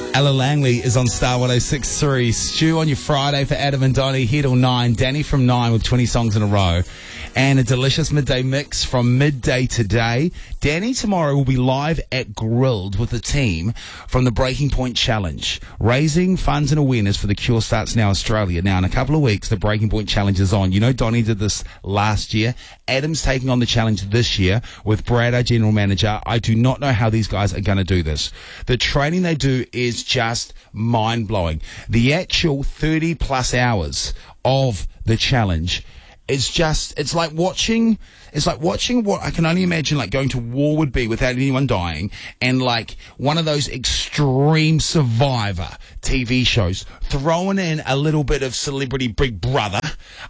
Ella Langley is on Star 106.3. Stu on your Friday for Adam and Donnie here till 9. Danny from 9 with 20 songs in a row. And a delicious midday mix from midday today. Danny tomorrow will be live at Grilled with the team from the Breaking Point Challenge, raising funds and awareness for The Cure Starts Now Australia. Now, in a couple of weeks, the Breaking Point Challenge is on. You know, Donnie did this last year. Adam's taking on the challenge this year with Brad, our general manager. I do not know how these guys are going to do this. The training they do is just mind-blowing. The actual 30-plus hours of the challenge, it's like watching what I can only imagine like going to war would be without anyone dying, and like one of those extreme Survivor TV shows, throwing in a little bit of Celebrity Big Brother,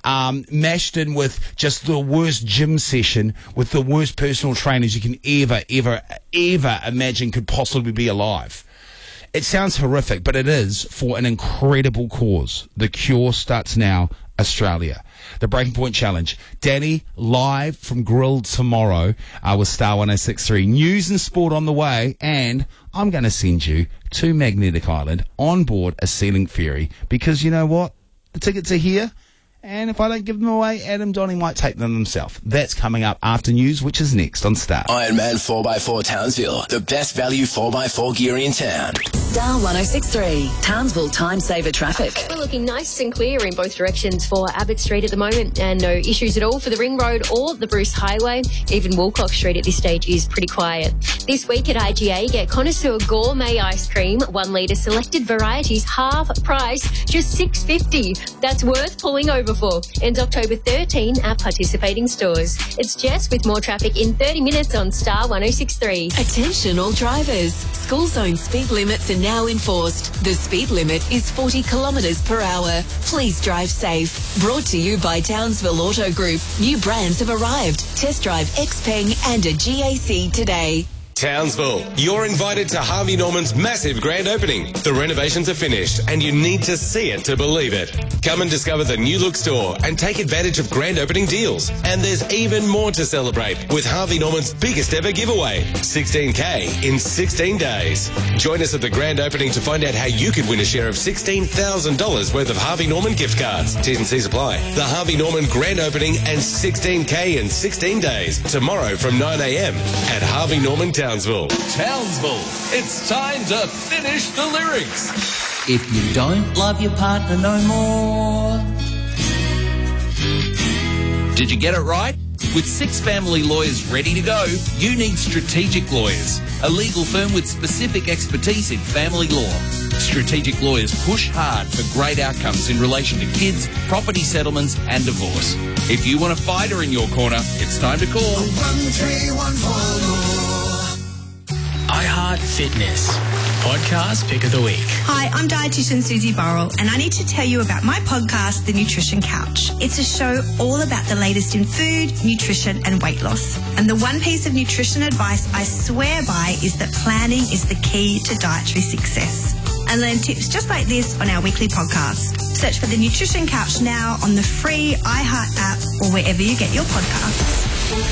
mashed in with just the worst gym session with the worst personal trainers you can ever imagine could possibly be alive. It sounds horrific, but it is for an incredible cause. The Cure Starts Now Australia. The Breaking Point Challenge. Danny, live from Grilled tomorrow with Star 106.3. News and sport on the way, and I'm going to send you to Magnetic Island on board a Sealing Ferry, because you know what? The tickets are here, and if I don't give them away, Adam Donnie might take them himself. That's coming up after news, which is next on Star. Ironman 4x4 Townsville, the best value 4x4 gear in town. Star 106.3, Townsville Time Saver Traffic. We're looking nice and clear in both directions for Abbott Street at the moment, and no issues at all for the Ring Road or the Bruce Highway. Even Woolcock Street at this stage is pretty quiet. This week at IGA, get Connoisseur Gourmet Ice Cream, 1 litre selected varieties, half price, just $6.50. That's worth pulling over for. Ends October 13 at participating stores. It's Jess with more traffic in 30 minutes on Star 106.3. Attention all drivers. School zone speed limits are now enforced. The speed limit is 40 kilometres per hour. Please drive safe. Brought to you by Townsville Auto Group. New brands have arrived. Test drive Xpeng and a GAC today. Townsville, you're invited to Harvey Norman's massive grand opening. The renovations are finished and you need to see it to believe it. Come and discover the new look store and take advantage of grand opening deals. And there's even more to celebrate with Harvey Norman's biggest ever giveaway, 16K in 16 days. Join us at the grand opening to find out how you could win a share of $16,000 worth of Harvey Norman gift cards. T's and C's apply. The Harvey Norman grand opening and 16K in 16 days tomorrow from 9 a.m. at Harvey Norman Townsville. Townsville, it's time to finish the lyrics. If you don't love your partner no more. Did you get it right? With 6 family lawyers ready to go, you need Strategic Lawyers, a legal firm with specific expertise in family law. Strategic Lawyers push hard for great outcomes in relation to kids, property settlements and divorce. If you want a fighter in your corner, it's time to call 1314. iHeart Fitness Podcast Pick of the Week. Hi, I'm dietitian Susie Burrell, and I need to tell you about my podcast, The Nutrition Couch. It's a show all about the latest in food, nutrition and weight loss. And the one piece of nutrition advice I swear by is that planning is the key to dietary success. And learn tips just like this on our weekly podcast. Search for The Nutrition Couch now on the free iHeart app or wherever you get your podcasts.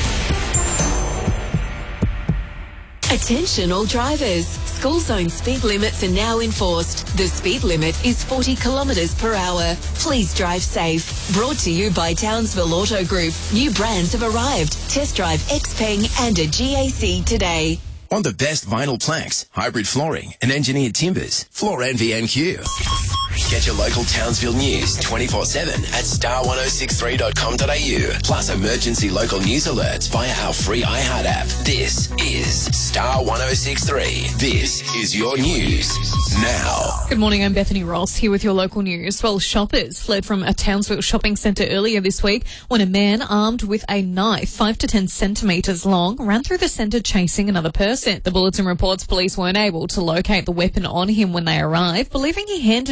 Attention all drivers. School zone speed limits are now enforced. The speed limit is 40 kilometres per hour. Please drive safe. Brought to you by Townsville Auto Group. New brands have arrived. Test drive Xpeng and a GAC today. On the best vinyl planks, hybrid flooring and engineered timbers, Floor Envy NQ. Get your local Townsville news 24/7 at star1063.com.au. Plus emergency local news alerts via our free iHeart app. This is Star 106.3. This is your news now. Good morning, I'm Bethany Ross here with your local news. Well, shoppers fled from a Townsville shopping centre earlier this week when a man armed with a knife 5 to 10 centimetres long ran through the centre chasing another person. The bulletin reports police weren't able to locate the weapon on him when they arrived, believing he handed it off to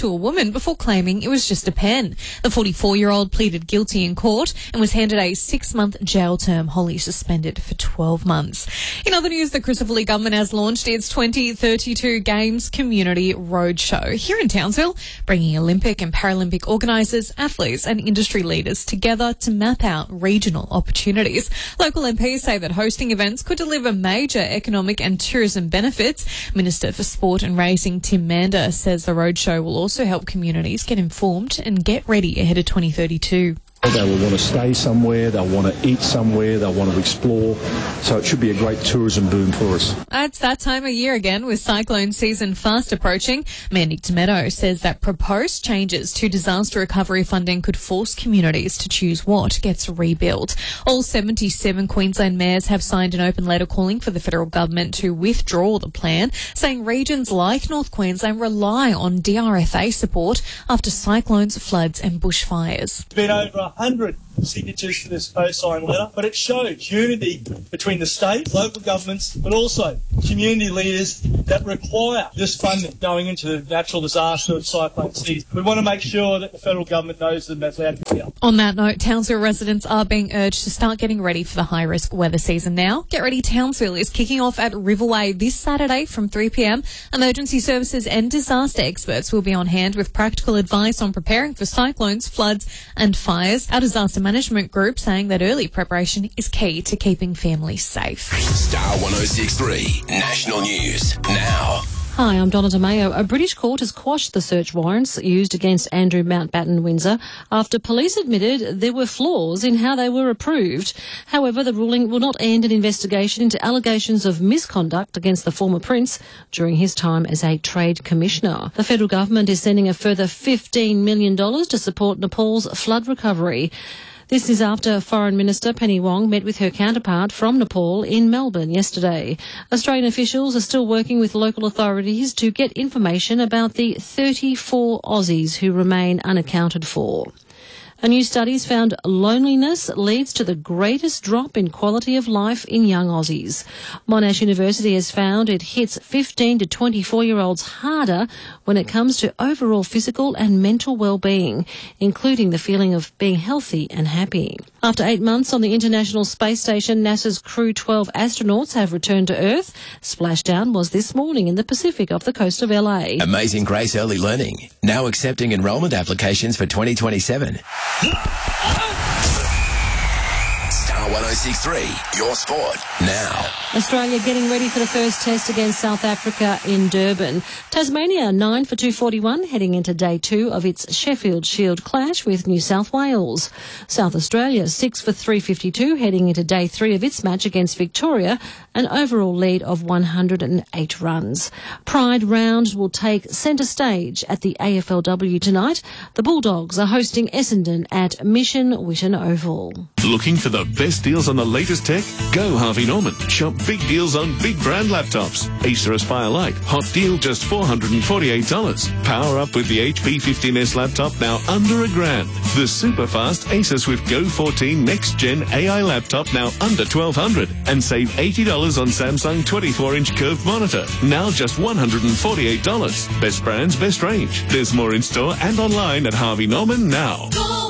to a woman before claiming it was just a pen. The 44-year-old pleaded guilty in court and was handed a 6-month jail term. Holly suspended for 12 months. In other news, the Christopher Lee government has launched its 2032 Games Community Roadshow here in Townsville, bringing Olympic and Paralympic organisers, athletes and industry leaders together to map out regional opportunities. Local MPs say that hosting events could deliver major economic and tourism benefits. Minister for Sport and Racing Tim Mander says the roadshow will also help communities get informed and get ready ahead of 2032. They will want to stay somewhere, they'll want to eat somewhere, they'll want to explore. So it should be a great tourism boom for us. It's that time of year again with cyclone season fast approaching. Mayor Nick Tometto says that proposed changes to disaster recovery funding could force communities to choose what gets rebuilt. All 77 Queensland mayors have signed an open letter calling for the federal government to withdraw the plan, saying regions like North Queensland rely on DRFA support after cyclones, floods and bushfires. It's been over 100 signatures for this co-sign letter, but it shows unity between the state, local governments, but also community leaders that require this funding going into the natural disaster of cyclone season. We want to make sure that the federal government knows them as loud as clear. On that note, Townsville residents are being urged to start getting ready for the high-risk weather season now. Get Ready Townsville is kicking off at Riverway this Saturday from 3 p.m. Emergency services and disaster experts will be on hand with practical advice on preparing for cyclones, floods and fires. Our disaster management group saying that early preparation is key to keeping families safe. Star 106.3 National News now. Hi, I'm Donna DeMayo. A British court has quashed the search warrants used against Andrew Mountbatten Windsor after police admitted there were flaws in how they were approved. However, the ruling will not end an investigation into allegations of misconduct against the former prince during his time as a trade commissioner. The federal government is sending a further $15 million to support Nepal's flood recovery. This is after Foreign Minister Penny Wong met with her counterpart from Nepal in Melbourne yesterday. Australian officials are still working with local authorities to get information about the 34 Aussies who remain unaccounted for. A new study's found loneliness leads to the greatest drop in quality of life in young Aussies. Monash University has found it hits 15 to 24-year-olds harder when it comes to overall physical and mental well-being, including the feeling of being healthy and happy. After 8 months on the International Space Station, NASA's Crew 12 astronauts have returned to Earth. Splashdown was this morning in the Pacific off the coast of LA. Amazing Grace Early Learning, now accepting enrolment applications for 2027. Star 106.3, your sport now. Australia getting ready for the first test against South Africa in Durban. Tasmania 9 for 241, heading into day 2 of its Sheffield Shield clash with New South Wales. South Australia 6 for 352, heading into day 3 of its match against Victoria, an overall lead of 108 runs. Pride Round will take centre stage at the AFLW tonight. The Bulldogs are hosting Essendon at Mission Witten Oval. Looking for the best deals on the latest tech? Go Harvey Norman. Shop big deals on big brand laptops. Acer Aspire Lite, hot deal just $448. Power up with the HP 15S laptop now under $1,000. The super fast Asus with Go 14 next gen AI laptop now under $1,200. And save $80 on Samsung 24-inch curved monitor, now just $148. Best brands, best range. There's more in store and online at Harvey Norman now.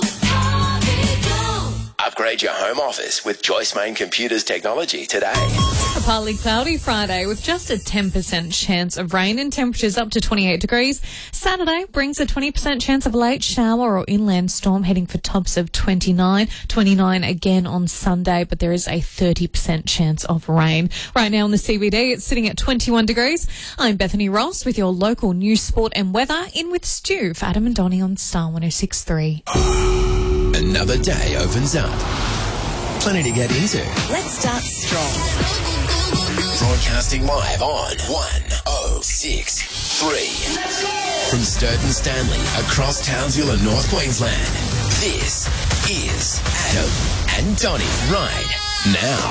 Upgrade your home office with Joyce Main Computers Technology today. A partly cloudy Friday with just a 10% chance of rain and temperatures up to 28 degrees. Saturday brings a 20% chance of a late shower or inland storm heading for tops of 29 again on Sunday, but there is a 30% chance of rain. Right now in the CBD, it's sitting at 21 degrees. I'm Bethany Ross with your local news, sport and weather. In with Stu for Adam and Donnie on Star 106.3. Another day opens up. Plenty to get into. Let's start strong. Broadcasting live on 106.3. From Sturton Stanley across Townsville and North Queensland. This is Adam and Donnie right now.